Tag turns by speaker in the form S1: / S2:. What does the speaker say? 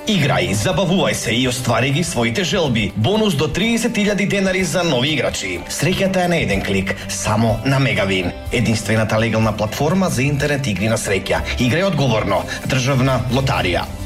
S1: Играј, забавувај се и оствари ги своите желби. Бонус до 30.000 денари за нови играчи. Среќата е на еден клик, само на Мегавин. Единствената легална платформа за интернет игри на среќа. Играј одговорно. Државна лотарија.